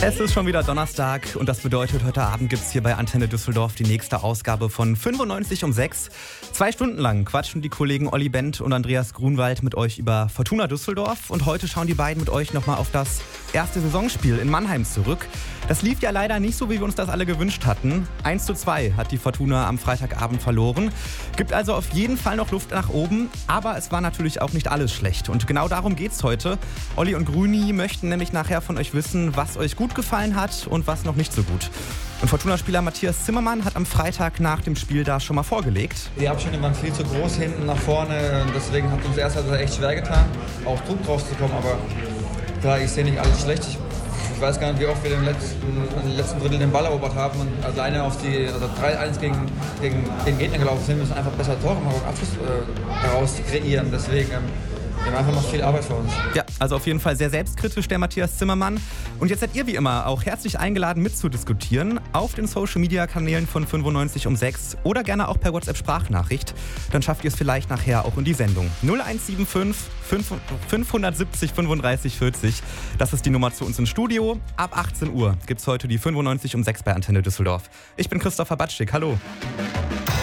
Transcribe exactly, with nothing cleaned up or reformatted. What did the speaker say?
Es ist schon wieder Donnerstag und das bedeutet, heute Abend gibt es hier bei Antenne Düsseldorf die nächste Ausgabe von fünfundneunzig um sechs. Zwei Stunden lang quatschen die Kollegen Olli Bent und Andreas Grunwald mit euch über Fortuna Düsseldorf und heute schauen die beiden mit euch nochmal auf das erste Saisonspiel in Mannheim zurück. Das lief ja leider nicht so, wie wir uns das alle gewünscht hatten. eins zu zwei hat die Fortuna am Freitagabend verloren. Gibt also auf jeden Fall noch Luft nach oben, aber es war natürlich auch nicht alles schlecht. Und genau darum geht's heute. Olli und Grüni möchten nämlich nachher von euch wissen, was euch gut gefallen hat und was noch nicht so gut. Und Fortuna-Spieler Matthias Zimmermann hat am Freitag nach dem Spiel da schon mal vorgelegt. Die Abstände waren viel zu groß hinten nach vorne, deswegen hat uns erst also echt schwer getan, auch Druck draus zu kommen. Aber klar, ich sehe nicht alles schlecht. Ich Ich weiß gar nicht, wie oft wir im letzten, im letzten Drittel den Ball erobert haben und alleine auf die also drei eins gegen, gegen den Gegner gelaufen sind, müssen einfach besser Tore machen und Abschluss äh, daraus kreieren. Deswegen ähm, wir haben einfach noch viel Arbeit vor uns. Ja, also auf jeden Fall sehr selbstkritisch der Matthias Zimmermann. Und jetzt seid ihr wie immer auch herzlich eingeladen mitzudiskutieren auf den Social-Media-Kanälen von fünfundneunzig um sechs oder gerne auch per WhatsApp-Sprachnachricht. Dann schafft ihr es vielleicht nachher auch in die Sendung. null eins sieben fünf fünf sieben fünf fünfunddreißig vierzig. Das ist die Nummer zu uns ins Studio. Ab achtzehn Uhr gibt es heute die fünfundneunzig um sechs bei Antenne Düsseldorf. Ich bin Christopher Batschik. Hallo.